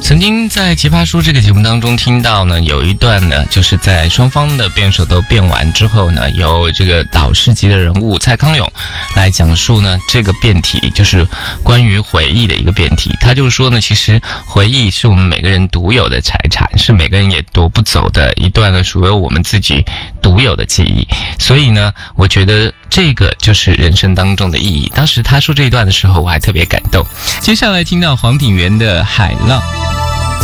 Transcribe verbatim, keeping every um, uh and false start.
曾经在奇葩说这个节目当中听到呢，有一段呢，就是在双方的辩手都辩完之后呢，由这个导师级的人物蔡康永来讲述呢这个辩题，就是关于回忆的一个辩题。他就是说呢，其实回忆是我们每个人独有的财产，是每个人也夺不走的一段呢属于我们自己独有的记忆。所以呢，我觉得这个就是人生当中的意义。当时他说这一段的时候，我还特别感动。接下来听到黄品源的《海浪》。